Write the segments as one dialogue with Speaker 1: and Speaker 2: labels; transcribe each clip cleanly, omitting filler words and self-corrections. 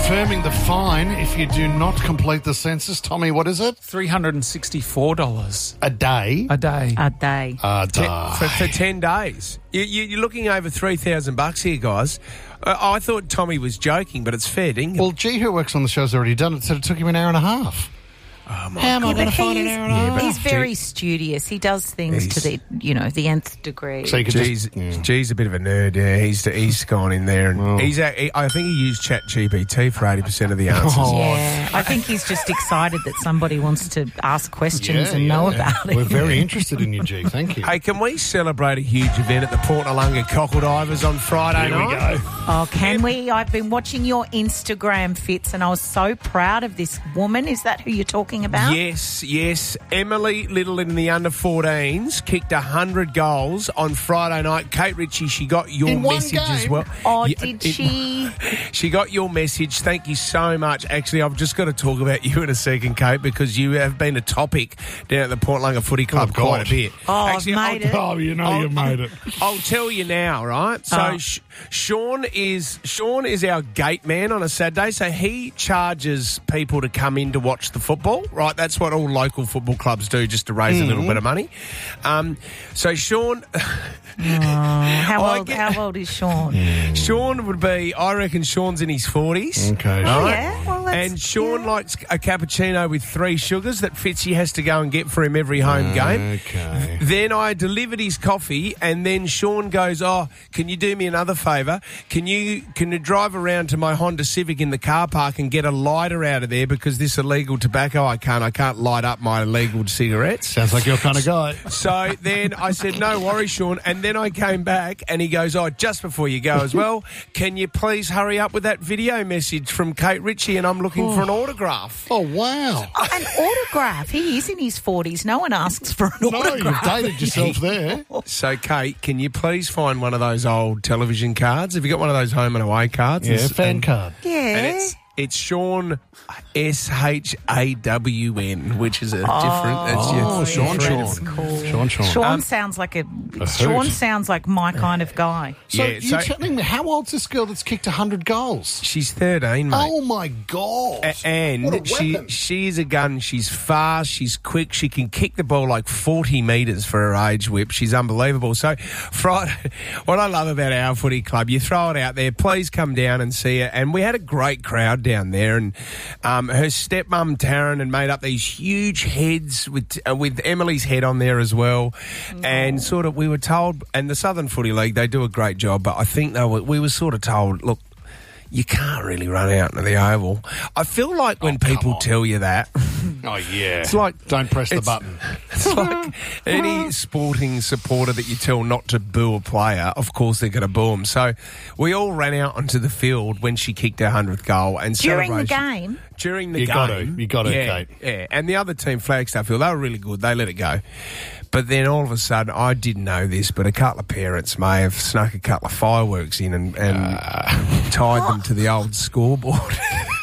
Speaker 1: confirming the fine if you do not complete the census. Tommy, what is it?
Speaker 2: $364
Speaker 1: A day?
Speaker 2: a day.
Speaker 3: A day.
Speaker 1: A day.
Speaker 4: For 10 days. You're looking over $3,000 here, guys. I thought Tommy was joking, but it's fair dinkum.
Speaker 1: Well, G, who works on the show's already done it, said it took him an hour and a half.
Speaker 4: Oh, my
Speaker 1: How am I
Speaker 3: But
Speaker 1: going to find an hour and a half?
Speaker 3: he's very studious. He does things to the, the nth degree.
Speaker 1: So you could
Speaker 4: G's a bit of a nerd. Yeah, he's gone in there and I think he used ChatGPT for 80% of the answers.
Speaker 3: Yeah, I think he's just excited that somebody wants to ask questions and know about it.
Speaker 1: We're very interested in you, G. Thank you.
Speaker 4: Hey, can we celebrate a huge event at the Port Noarlunga Cockle Divers on Friday
Speaker 1: Here we
Speaker 4: night?
Speaker 1: go.
Speaker 3: Oh, can we? I've been watching your Instagram, Fitz, and I was so proud of this woman. Is that who you're talking about?
Speaker 4: Yes. Emily Little in the under-14s kicked 100 goals on Friday night. Kate Ritchie, she got your
Speaker 1: In one
Speaker 4: message as
Speaker 1: game?
Speaker 4: well.
Speaker 3: Oh, did she?
Speaker 4: She got your message. Thank you so much. Actually, I've just got to talk about you in a second, Kate, because you have been a topic down at the Port Noarlunga Footy Club quite a bit.
Speaker 3: Oh,
Speaker 4: Actually,
Speaker 3: I've made it.
Speaker 1: Oh, you know you made it.
Speaker 4: I'll tell you now, right? So Sean is our gate man on a Saturday, so he charges people to come in to watch the football, right? That's what all local football clubs do, just to raise a little bit of money. So Sean...
Speaker 3: How old is Sean?
Speaker 4: Sean would be, I reckon Sean's in his 40s.
Speaker 1: Okay.
Speaker 3: Oh, yeah? Well, that's,
Speaker 4: And Sean likes a cappuccino with 3 sugars that Fitzy has to go and get for him every home game.
Speaker 1: Okay.
Speaker 4: Then I delivered his coffee, and then Sean goes, "Oh, can you do me another favour? Can you drive around to my Honda Civic in the car park and get a lighter out of there because this illegal tobacco I can't light up my illegal cigarettes."
Speaker 1: Sounds like your kind of guy.
Speaker 4: So then I said, "No worries, Sean." And then I came back and he goes, "Oh, just before you go as well, can you please hurry up with that video message from Kate Ritchie, and I'm looking for an autograph."
Speaker 1: Oh, wow.
Speaker 3: an autograph. He is in his 40s. No one asks for an
Speaker 1: No,
Speaker 3: autograph.
Speaker 1: you've dated yourself there.
Speaker 4: So, Kate, can you please find one of those old television cards? Have you got one of those home and away cards?
Speaker 1: Yeah, fan card.
Speaker 3: Yeah.
Speaker 4: And it's Sean SHAWN, which is a different. That's
Speaker 1: Sean.
Speaker 3: Cool. Sean sounds like Sean sounds like my kind of guy.
Speaker 1: So
Speaker 4: Yeah,
Speaker 1: you're telling me, how old's this girl that's kicked 100 goals?
Speaker 4: She's 13, mate.
Speaker 1: Oh, my God.
Speaker 4: And
Speaker 1: what a weapon.
Speaker 4: she's a gun. She's fast. She's quick. She can kick the ball like 40 metres for her age whip. She's unbelievable. So, Friday, what I love about our footy club, you throw it out there. Please come down and see her. And we had a great crowd down there. And her stepmum Taryn had made up these huge heads with Emily's head on there as well. And sort of we were told, and the Southern Footy League, they do a great job. But I think we were sort of told, look, you can't really run out into the oval. I feel like when people tell you that,
Speaker 1: Oh, yeah.
Speaker 4: it's like
Speaker 1: Don't press the button.
Speaker 4: It's like any sporting supporter that you tell not to boo a player, of course they're going to boo him. So we all ran out onto the field when she kicked her 100th goal. And
Speaker 3: During the game?
Speaker 4: During the
Speaker 1: You
Speaker 4: game.
Speaker 1: got to,
Speaker 4: yeah,
Speaker 1: Kate.
Speaker 4: Yeah, and the other team, Flagstaff Hill, they were really good. They let it go. But then all of a sudden, I didn't know this, but a couple of parents may have snuck a couple of fireworks in and tied them to the old scoreboard.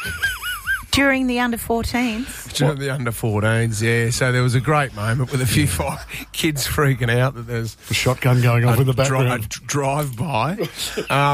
Speaker 3: During the under-14s?
Speaker 4: During the under-14s, yeah. So there was a great moment with a few kids freaking out that there's
Speaker 1: The shotgun going off in the background.
Speaker 4: drive-by. But
Speaker 1: I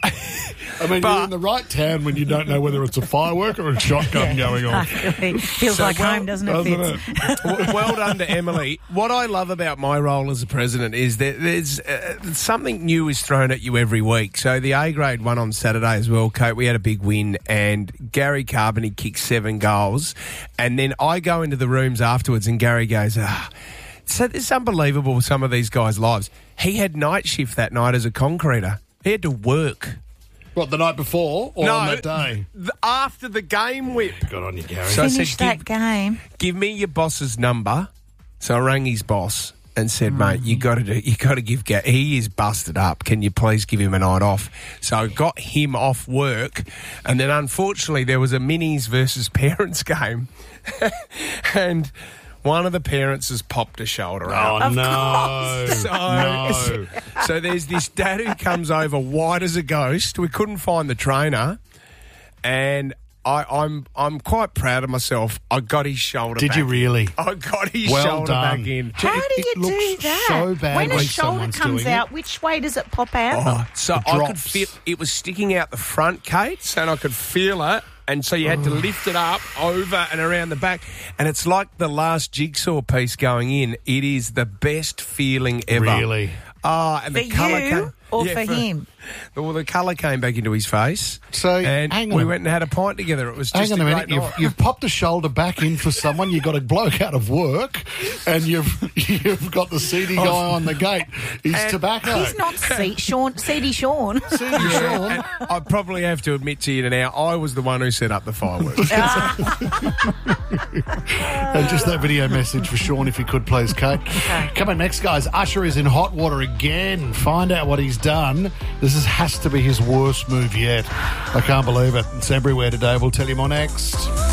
Speaker 1: mean, you're in the right town when you don't know whether it's a firework or a shotgun going off.
Speaker 3: Feels like home, doesn't it, Fitz?
Speaker 4: well done to Emily. What I love about my role as a president is that there's something new is thrown at you every week. So the A-grade won on Saturday as well, Kate. We had a big win, and Gary Carbony kicked 7 goals. And then I go into the rooms afterwards and Gary goes, so it's unbelievable some of these guys' lives. He had night shift that night as a concreter. He had to work.
Speaker 1: What, the night before or on that day?
Speaker 4: After the game whip.
Speaker 1: Good on you, Gary.
Speaker 4: So I said,
Speaker 3: Finish that game.
Speaker 4: give me your boss's number. So I rang his boss and said, mate, you got to give he is busted up. Can you please give him a night off? So I got him off work, and then unfortunately there was a minis versus parents game, and one of the parents has popped a shoulder out.
Speaker 1: Oh, no.
Speaker 4: So there's this dad who comes over white as a ghost. We couldn't find the trainer, and I'm quite proud of myself. I got his shoulder
Speaker 1: Did
Speaker 4: back.
Speaker 1: you really?
Speaker 4: I got his
Speaker 1: Well
Speaker 4: shoulder
Speaker 1: done.
Speaker 4: back in.
Speaker 3: How do you
Speaker 1: It
Speaker 3: do
Speaker 1: looks
Speaker 3: that?
Speaker 1: so bad
Speaker 3: when a
Speaker 1: when
Speaker 3: shoulder
Speaker 1: someone's
Speaker 3: comes
Speaker 1: doing
Speaker 3: out,
Speaker 1: it.
Speaker 3: which way does it pop out?
Speaker 4: Oh, so I could
Speaker 1: drops.
Speaker 4: feel it was sticking out the front, Kate, and I could feel it. And so you had to lift it up over and around the back. And it's like the last jigsaw piece going in. It is the best feeling ever.
Speaker 1: Really?
Speaker 4: Oh, and
Speaker 3: For
Speaker 4: the colour
Speaker 3: you or for him?
Speaker 4: Well, the colour came back into his face.
Speaker 1: So,
Speaker 4: and
Speaker 1: hang on.
Speaker 4: we went and had a pint together. It was just
Speaker 1: Hang on a
Speaker 4: great
Speaker 1: minute.
Speaker 4: night.
Speaker 1: You've popped a shoulder back in for someone. You've got a bloke out of work, and you've got the seedy guy on the gate. He's tobacco.
Speaker 3: He's not Seedy Sean.
Speaker 1: Seedy Sean.
Speaker 4: And I probably have to admit to you now, I was the one who set up the fireworks.
Speaker 1: And just that video message for Sean, if you could, please, Kate.
Speaker 3: Okay.
Speaker 1: Coming next, guys. Usher is in hot water again. Find out what he's done. Has to be his worst move yet. I can't believe it. It's everywhere today. We'll tell you more next.